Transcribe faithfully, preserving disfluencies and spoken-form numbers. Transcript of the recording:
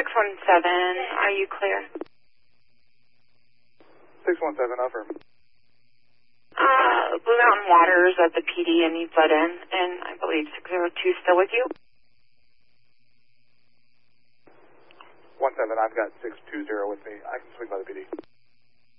one seven, are you clear? six one seven, offer. Uh, Blue Mountain Waters at the P D, and you butt in, and I believe six zero two still with you? one seven, I've got six two zero with me. I can swing by the P D.